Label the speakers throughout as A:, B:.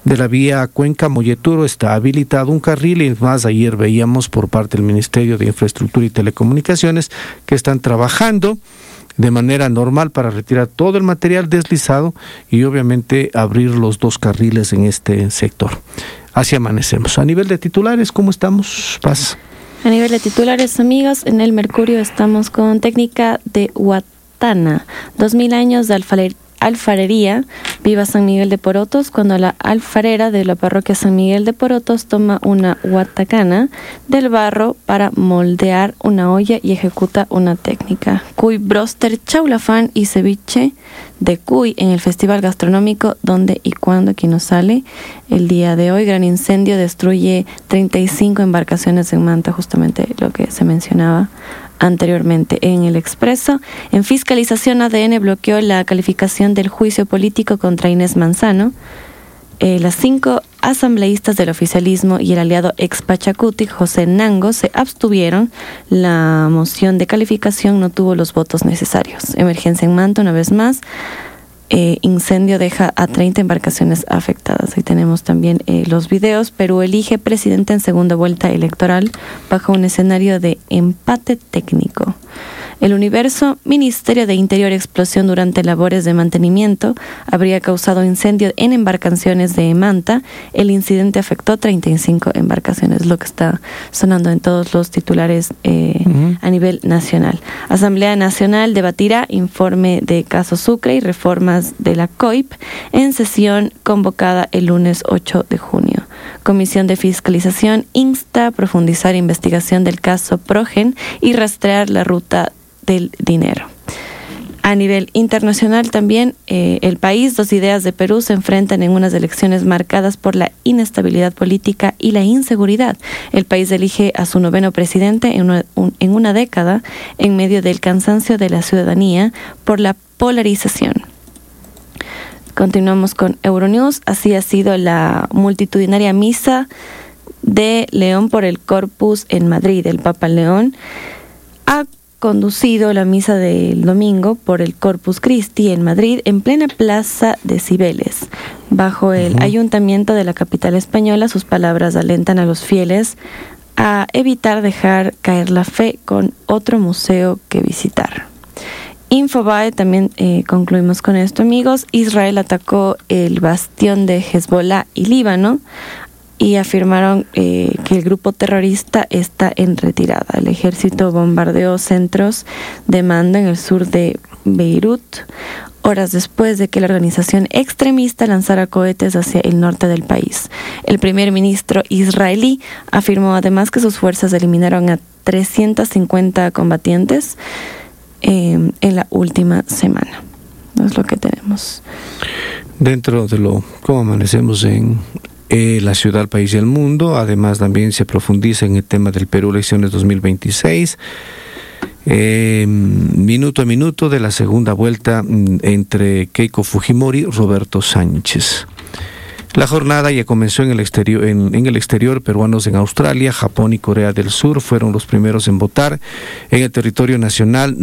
A: de la vía Cuenca-Molleturo está habilitado un carril, y más ayer veíamos por parte del Ministerio de Infraestructura y Telecomunicaciones que están trabajando de manera normal para retirar todo el material deslizado y obviamente abrir los 2 carriles en este sector. Así amanecemos. A nivel de titulares, ¿cómo estamos, Paz?
B: A nivel de titulares, amigos, en el Mercurio estamos con técnica de Huatana, 2000 años de alfarería, viva San Miguel de Porotos, cuando la alfarera de la parroquia San Miguel de Porotos toma una huatacana del barro para moldear una olla y ejecuta una técnica. Cuy broster, chaulafán y ceviche de cuy en el Festival Gastronómico Donde y Cuando, aquí nos sale el día de hoy. Gran incendio destruye 35 embarcaciones en Manta, justamente lo que se mencionaba anteriormente en el Expreso. En fiscalización, ADN bloqueó la calificación del juicio político contra Inés Manzano. Las 5 asambleístas del oficialismo y el aliado ex Pachacuti, José Nango, se abstuvieron. La moción de calificación no tuvo los votos necesarios. Emergencia en Manta una vez más. Incendio deja a 30 embarcaciones afectadas. Ahí tenemos también los videos. Perú elige presidente en segunda vuelta electoral bajo un escenario de empate técnico. El Universo, Ministerio de Interior, explosión durante labores de mantenimiento, habría causado incendio en embarcaciones de Manta. El incidente afectó 35 embarcaciones, lo que está sonando en todos los titulares a nivel nacional. Asamblea Nacional debatirá informe de caso Sucre y reformas de la COIP en sesión convocada el lunes 8 de junio. Comisión de Fiscalización insta a profundizar investigación del caso Progen y rastrear la ruta del dinero. A nivel internacional también, el país, 2 ideas de Perú se enfrentan en unas elecciones marcadas por la inestabilidad política y la inseguridad. El país elige a su 9º presidente en una década en medio del cansancio de la ciudadanía por la polarización. Continuamos con Euronews. Así ha sido la multitudinaria misa de León por el Corpus en Madrid. El Papa León ha conducido la misa del domingo por el Corpus Christi en Madrid, en plena plaza de Cibeles. Bajo el ayuntamiento de la capital española, sus palabras alentan a los fieles a evitar dejar caer la fe con otro museo que visitar. Infobae, también concluimos con esto, amigos. Israel atacó el bastión de Hezbollah y Líbano y afirmaron que el grupo terrorista está en retirada. El ejército bombardeó centros de mando en el sur de Beirut, horas después de que la organización extremista lanzara cohetes hacia el norte del país. El primer ministro israelí afirmó además que sus fuerzas eliminaron a 350 combatientes en la última semana. Es lo que tenemos.
A: Dentro de cómo amanecemos en la ciudad, el país y el mundo, además también se profundiza en el tema del Perú elecciones 2026. Minuto a minuto de la segunda vuelta entre Keiko Fujimori y Roberto Sánchez. La jornada ya comenzó en el exterior. Peruanos en Australia, Japón y Corea del Sur fueron los primeros en votar. En el territorio nacional,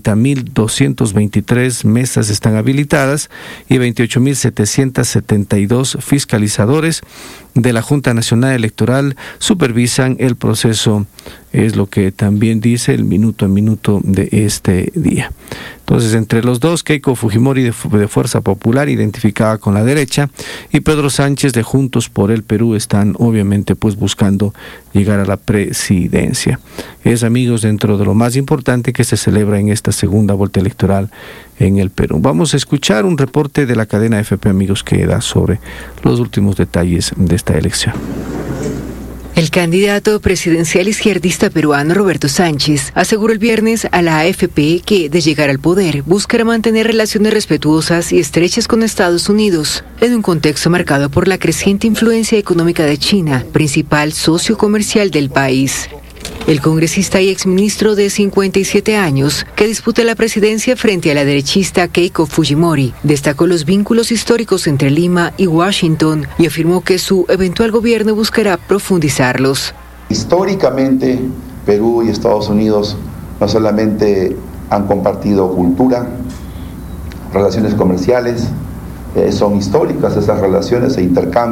A: 90.223 mesas están habilitadas y 28.772 fiscalizadores de la Junta Nacional Electoral supervisan el proceso. Es lo que también dice el minuto a minuto de este día. Entonces, entre los dos, Keiko Fujimori de Fuerza Popular, identificada con la derecha, y Pedro Sánchez de Juntos por el Perú están obviamente buscando llegar a la presidencia. Es, amigos, dentro de lo más importante que se celebra en esta segunda vuelta electoral en el Perú. Vamos a escuchar un reporte de la cadena FP, amigos, que da sobre los últimos detalles de esta elección.
C: El candidato presidencial izquierdista peruano Roberto Sánchez aseguró el viernes a la AFP que, de llegar al poder, buscará mantener relaciones respetuosas y estrechas con Estados Unidos, en un contexto marcado por la creciente influencia económica de China, principal socio comercial del país. El congresista y exministro de 57 años, que disputa la presidencia frente a la derechista Keiko Fujimori, destacó los vínculos históricos entre Lima y Washington y afirmó que su eventual gobierno buscará profundizarlos.
D: Históricamente, Perú y Estados Unidos no solamente han compartido cultura, relaciones comerciales, son históricas esas relaciones e intercambios.